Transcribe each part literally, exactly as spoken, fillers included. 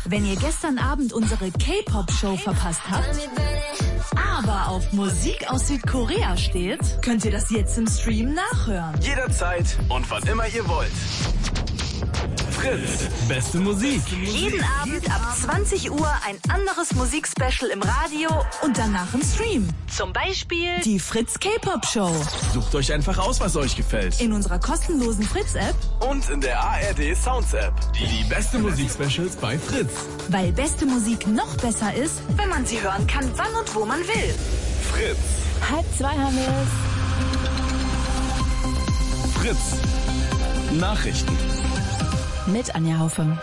Wenn ihr gestern Abend unsere K-Pop-Show verpasst habt, aber auf Musik aus Südkorea steht, könnt ihr das jetzt im Stream nachhören. Jederzeit und wann immer ihr wollt. Fritz, beste Musik. Jeden Abend ab zwanzig Uhr ein anderes Musikspecial im Radio und danach im Stream. Zum Beispiel die Fritz K-Pop Show. Sucht euch einfach aus, was euch gefällt. In unserer kostenlosen Fritz-App und in der A R D Sounds App. Die, die beste Musikspecials bei Fritz. Weil beste Musik noch besser ist, wenn man sie hören kann, wann und wo man will. Fritz. Halb zwei haben wir es. Fritz. Nachrichten. Mit Anja Haufe.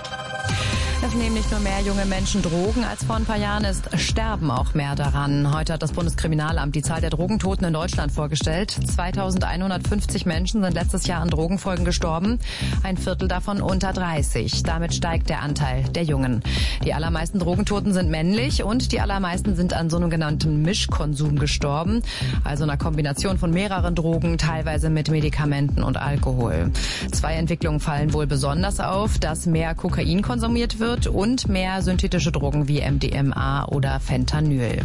Es nehmen nicht nur mehr junge Menschen Drogen als vor ein paar Jahren, es sterben auch mehr daran. Heute hat das Bundeskriminalamt die Zahl der Drogentoten in Deutschland vorgestellt. zweitausendeinhundertfünfzig Menschen sind letztes Jahr an Drogenfolgen gestorben, ein Viertel davon unter dreißig. Damit steigt der Anteil der Jungen. Die allermeisten Drogentoten sind männlich und die allermeisten sind an sogenanntem Mischkonsum gestorben, also einer Kombination von mehreren Drogen, teilweise mit Medikamenten und Alkohol. Zwei Entwicklungen fallen wohl besonders auf, dass mehr Kokain konsumiert wird und mehr synthetische Drogen wie M D M A oder Fentanyl.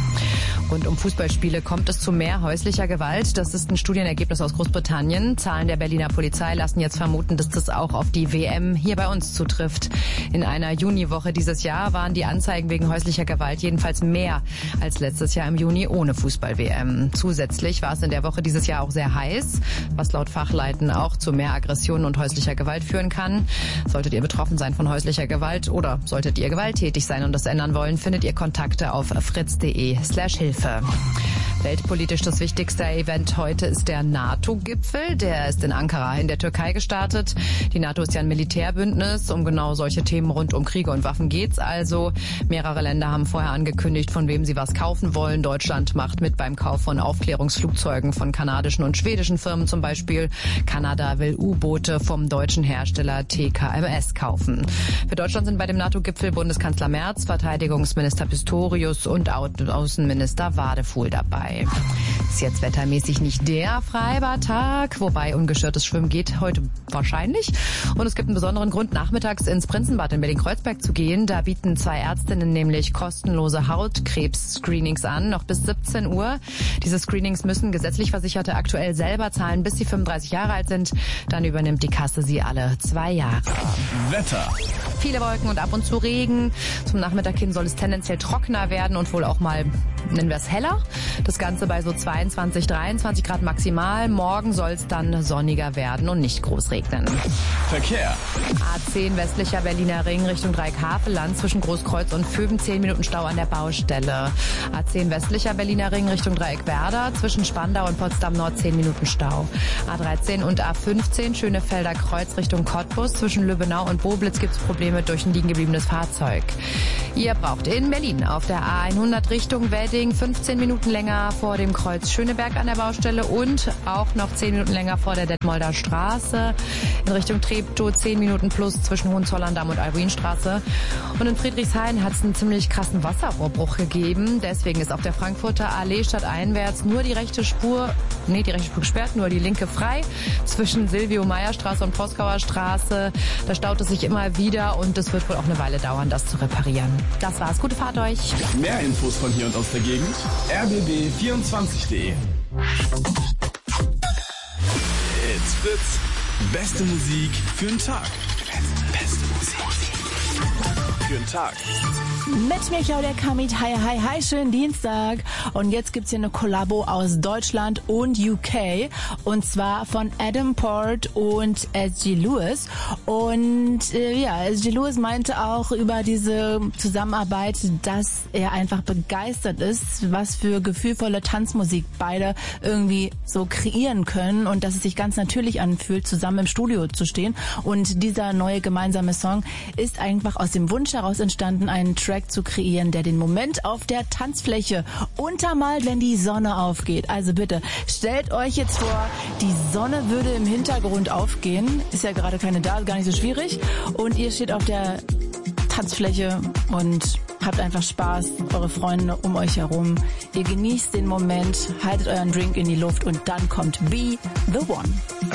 Rund um Fußballspiele kommt es zu mehr häuslicher Gewalt. Das ist ein Studienergebnis aus Großbritannien. Zahlen der Berliner Polizei lassen jetzt vermuten, dass das auch auf die W M hier bei uns zutrifft. In einer Juniwoche dieses Jahr waren die Anzeigen wegen häuslicher Gewalt jedenfalls mehr als letztes Jahr im Juni ohne Fußball-W M. Zusätzlich war es in der Woche dieses Jahr auch sehr heiß, was laut Fachleuten auch zu mehr Aggressionen und häuslicher Gewalt führen kann. Solltet ihr betroffen sein von häuslicher Gewalt oder solltet ihr gewalttätig sein und das ändern wollen, findet ihr Kontakte auf fritz.de slash Hilfe. Weltpolitisch das wichtigste Event heute ist der NATO-Gipfel. Der ist in Ankara in der Türkei gestartet. Die NATO ist ja ein Militärbündnis. Um genau solche Themen rund um Kriege und Waffen geht's also. Mehrere Länder haben vorher angekündigt, von wem sie was kaufen wollen. Deutschland macht mit beim Kauf von Aufklärungsflugzeugen von kanadischen und schwedischen Firmen zum Beispiel. Kanada will U-Boote vom deutschen Hersteller T K M S kaufen. Für Deutschland sind bei dem NATO-Gipfel Bundeskanzler Merz, Verteidigungsminister Pistorius und Außenminister Wadefuhl dabei. Ist jetzt wettermäßig nicht der Freibadtag, wobei ungeschirrtes Schwimmen geht heute wahrscheinlich. Und es gibt einen besonderen Grund, nachmittags ins Prinzenbad in Berlin-Kreuzberg zu gehen. Da bieten zwei Ärztinnen nämlich kostenlose Hautkrebs-Screenings an, noch bis siebzehn Uhr. Diese Screenings müssen gesetzlich Versicherte aktuell selber zahlen, bis sie fünfunddreißig Jahre alt sind. Dann übernimmt die Kasse sie alle zwei Jahre. Wetter. Viele Wolken und ab und zu Regen. Zum Nachmittag hin soll es tendenziell trockener werden und wohl auch mal, nennen wir es heller. Das Ganze bei so zweiundzwanzig, dreiundzwanzig Grad maximal. Morgen soll es dann sonniger werden und nicht groß regnen. Verkehr. A zehn westlicher Berliner Ring Richtung Dreieck-Havelland zwischen Großkreuz und Vöben zehn Minuten Stau an der Baustelle. A zehn westlicher Berliner Ring Richtung Dreieck-Werder zwischen Spandau und Potsdam Nord zehn Minuten Stau. A dreizehn und A fünfzehn Schönefelder Kreuz Richtung Cottbus zwischen Lübbenau und Boblitz gibt's Probleme durch ein liegen gebliebenes Fahrzeug. Ihr braucht in Berlin auf der A hundert Richtung Wedding fünfzehn Minuten länger vor dem Kreuz Schöneberg an der Baustelle und auch noch zehn Minuten länger vor der Detmolder Straße. In Richtung Treptow zehn Minuten plus zwischen Hohenzollern-Damm und Albuinstraße. Und in Friedrichshain hat es einen ziemlich krassen Wasserrohrbruch gegeben. Deswegen ist auf der Frankfurter Allee stadteinwärts nur die rechte Spur, nee, die rechte Spur gesperrt, nur die linke frei. Zwischen Silvio-Meyer-Straße und Poskauer Straße. Da staut es sich immer wieder und es wird wohl auch eine Weile dauern, das zu reparieren. Das war's. Gute Fahrt euch. Mehr Infos von hier und aus der Gegend. r b b vierundzwanzig punkt de. It's Fritz. Beste Musik für den Tag. Beste Musik für den Tag. Mit mir Claudia Kamit. Hi, hi, hi, schönen Dienstag. Und jetzt gibt's hier eine Kollabo aus Deutschland und U K. Und zwar von Adam Port und S G Lewis. Und äh, ja, S G Lewis meinte auch über diese Zusammenarbeit, dass er einfach begeistert ist, was für gefühlvolle Tanzmusik beide irgendwie so kreieren können. Und dass es sich ganz natürlich anfühlt, zusammen im Studio zu stehen. Und dieser neue gemeinsame Song ist einfach aus dem Wunsch heraus entstanden, einen Track zu kreieren, der den Moment auf der Tanzfläche untermalt, wenn die Sonne aufgeht. Also bitte, stellt euch jetzt vor, die Sonne würde im Hintergrund aufgehen. Ist ja gerade keine da, gar nicht so schwierig. Und ihr steht auf der Tanzfläche und habt einfach Spaß, eure Freunde um euch herum. Ihr genießt den Moment, haltet euren Drink in die Luft und dann kommt Be The One.